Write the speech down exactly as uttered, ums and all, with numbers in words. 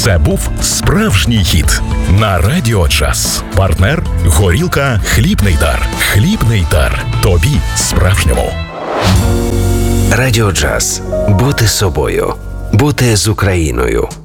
Це був справжній хіт на Радіо Час. Партнер – горілка «Хлібний дар». «Хлібний дар». Тобі справжньому. Радіо Джаз. Бути собою. Бути з Україною.